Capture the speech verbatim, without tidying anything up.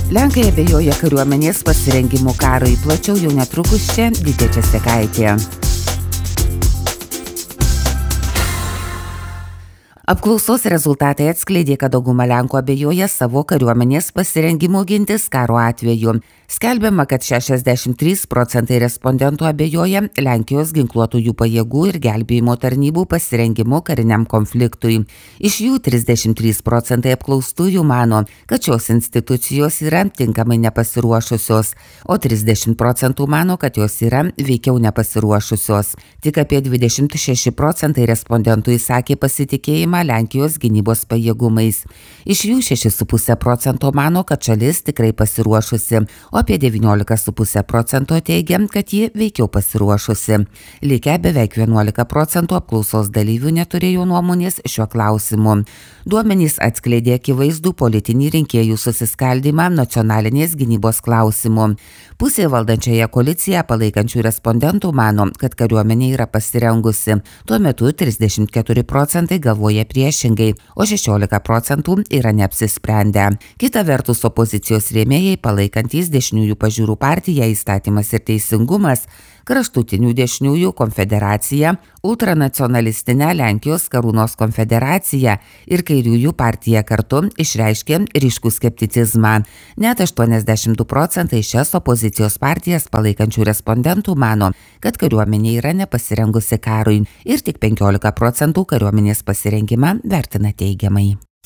Lenkai abejoja kariuomenės pasirengimu karui. Plačiau jau netrukus čia Didė Česekaitė. Apklausos rezultatai atskleidė, kad dauguma Lenkų abejoja savo kariuomenės pasirengimu gintis karo atveju. Skelbiama, kad šešiasdešimt trys procentai respondentų abejoja Lenkijos ginkluotųjų pajėgų ir gelbėjimo tarnybų pasirengimu kariniam konfliktui. Iš jų trisdešimt trys procentai apklaustųjų mano, kad šios institucijos yra tinkamai nepasiruošusios, o trisdešimt procentų mano, kad jos yra veikiau nepasiruošusios. Tik apie dvidešimt šeši procentai respondentų įsakė pasitikėjimą Lenkijos gynybos pajėgumais. Iš jų šeši su puse procento mano, kad šalis tikrai pasiruošusi, o apie devyniolika su puse procento teigia, kad ji veikiau pasiruošusi. Likę beveik vienuolika procentų apklausos dalyvių neturėjo nuomonės šiuo klausimu. Duomenys atskleidė akivaizdų politinį rinkėjų susiskaldymą nacionalinės gynybos klausimu. Pusė valdančiąją koaliciją palaikančių respondentų mano, kad kariuomenė yra pasirengusi. Tuo metu trisdešimt keturi procentai galvoja priešingai, o šešiolika procentų yra neapsisprendę. Kita vertus, opozicijos rėmėjai palaikantys dešiniųjų pažiūrų partiją Įstatymas ir teisingumas, kraštutinių dešiniųjų konfederaciją, ultranacionalistinę Lenkijos karūnos konfederaciją ir kairiųjų partiją kartu išreiškė ryškų skepticizmą. Net aštuoniasdešimt du procentai šias opozicijos partijas palaikančių respondentų mano, kad kariuomenė yra nepasirengusi karui ir tik penkiolika procentų kariuomenės pasirengimą vertina teigiamai.